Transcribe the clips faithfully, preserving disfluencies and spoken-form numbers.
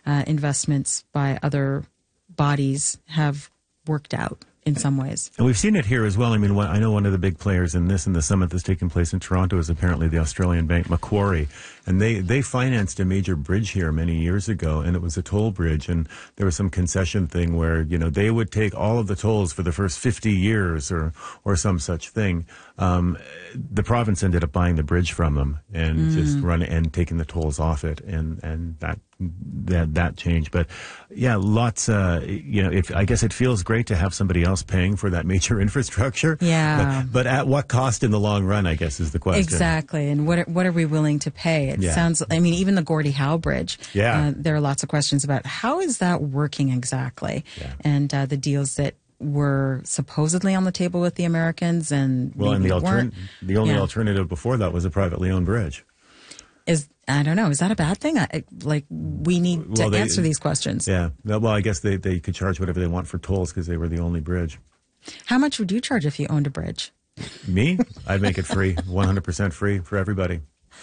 uh, investments by other bodies have worked out in some ways. And we've seen it here as well. I mean, one, I know one of the big players in this and the summit that's taking place in Toronto is apparently the Australian bank Macquarie. And they, they financed a major bridge here many years ago, and it was a toll bridge. And there was some concession thing where, you know, they would take all of the tolls for the first fifty years or, or some such thing. Um, the province ended up buying the bridge from them and mm. just run and taking the tolls off it. And, and that, that, that changed. But yeah, lots, uh, you know, if, I guess it feels great to have somebody else paying for that major infrastructure. Yeah. But, but at what cost in the long run, I guess, is the question. Exactly. And what, what are we willing to pay? It yeah. sounds, I mean, even the Gordie Howe Bridge, yeah. uh, there are lots of questions about how is that working exactly? Yeah. And uh, the deals that were supposedly on the table with the Americans and well, and the, altern- the only yeah. alternative before that was a privately owned bridge. Is I don't know. Is that a bad thing? I, like, we need well, to they, answer these questions. Yeah. Well, I guess they, they could charge whatever they want for tolls because they were the only bridge. How much would you charge if you owned a bridge? Me? I'd make it free, one hundred percent free for everybody.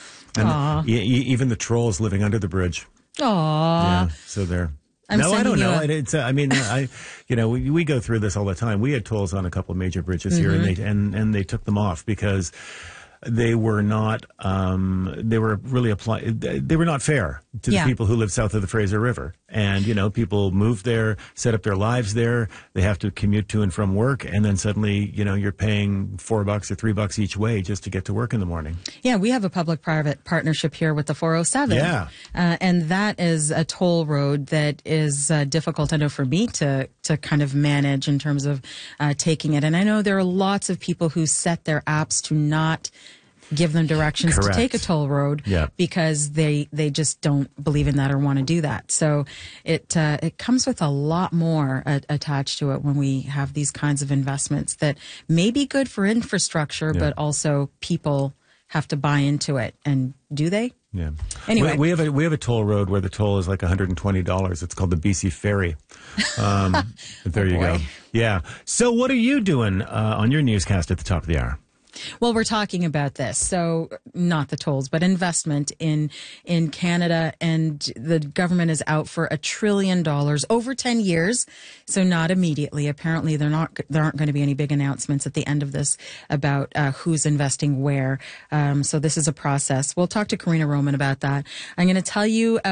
And e- e- even the trolls living under the bridge. Aww. Yeah, so there. I'm no, I don't know. A- it's, uh, I mean, I, you know, we, we go through this all the time. We had tolls on a couple of major bridges mm-hmm. here, and they and, and they took them off because they were not. Um, they were really apply. They were not fair to yeah. the people who live south of the Fraser River. And you know, people move there, set up their lives there. They have to commute to and from work, and then suddenly, you know, you're paying four bucks or three bucks each way just to get to work in the morning. Yeah, we have a public-private partnership here with the four oh seven. Yeah, uh, and that is a toll road that is uh, difficult, I know, for me to to kind of manage in terms of uh, taking it. And I know there are lots of people who set their apps to not give them directions Correct. to take a toll road yeah. because they they just don't believe in that or want to do that. So it uh, it comes with a lot more uh, attached to it when we have these kinds of investments that may be good for infrastructure, yeah. but also people have to buy into it. And do they? Yeah. Anyway, we, we have a we have a toll road where the toll is like one hundred twenty dollars. It's called the B C Ferry. Um, but there oh you boy. go. Yeah. So what are you doing uh, on your newscast at the top of the hour? Well, we're talking about this. So not the tolls, but investment in in Canada. And the government is out for a trillion dollars over ten years. So not immediately. Apparently, they're not, there aren't going to be any big announcements at the end of this about uh, who's investing where. Um, so this is a process. We'll talk to Karina Roman about that. I'm going to tell you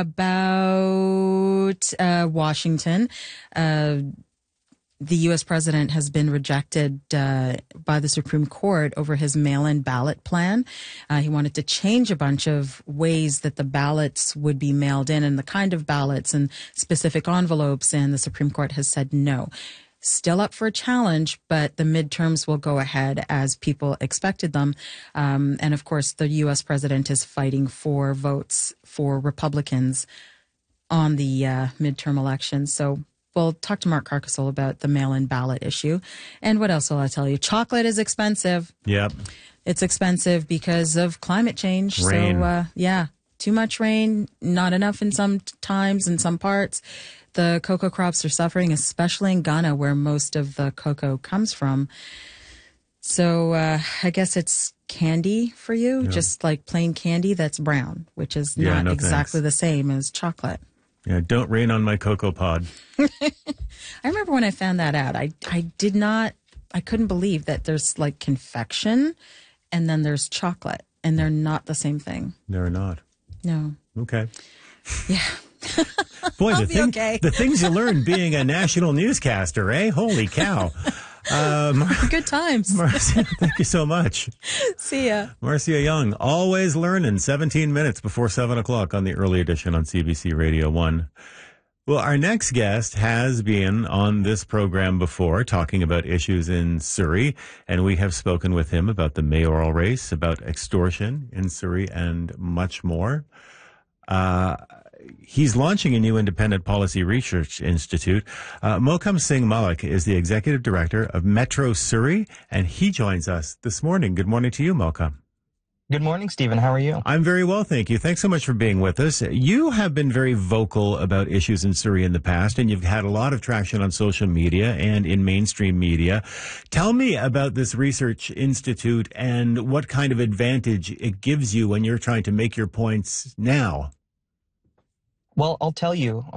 about uh, Washington. Uh, The U S president has been rejected uh, by the Supreme Court over his mail-in ballot plan. Uh, he wanted to change a bunch of ways that the ballots would be mailed in and the kind of ballots and specific envelopes, and the Supreme Court has said no. Still up for a challenge, but the midterms will go ahead as people expected them. Um, and, of course, the U S president is fighting for votes for Republicans on the uh, midterm elections. So we'll talk to Mark Carcassol about the mail-in ballot issue. And what else will I tell you? Chocolate is expensive. Yep. It's expensive because of climate change. Rain. So, uh, yeah, too much rain, not enough in some times, in some parts. The cocoa crops are suffering, especially in Ghana, where most of the cocoa comes from. So uh, I guess it's candy for you, yeah. just like plain candy that's brown, which is yeah, not no exactly thanks. the same as chocolate. Yeah, don't rain on my cocoa pod. I remember when I found that out. I I did not, I couldn't believe that there's like confection and then there's chocolate, and they're not the same thing. They're not. No. Okay. Yeah. Boy, I'll the, be thing, okay. the things you learn being a national newscaster, eh? Holy cow. Um, Good times. Marcia, thank you so much. See ya. Marcia Young, always learning, seventeen minutes before seven o'clock on the early edition on C B C Radio one. Well, our next guest has been on this program before talking about issues in Surrey, and we have spoken with him about the mayoral race, about extortion in Surrey, and much more. Uh, He's launching a new independent policy research institute. Uh, Mohkam Singh Malik is the executive director of Metro Surrey, and he joins us this morning. Good morning to you, Mohkam. Good morning, Stephen. How are you? I'm very well, thank you. Thanks so much for being with us. You have been very vocal about issues in Surrey in the past, and you've had a lot of traction on social media and in mainstream media. Tell me about this research institute and what kind of advantage it gives you when you're trying to make your points now. Well, I'll tell you,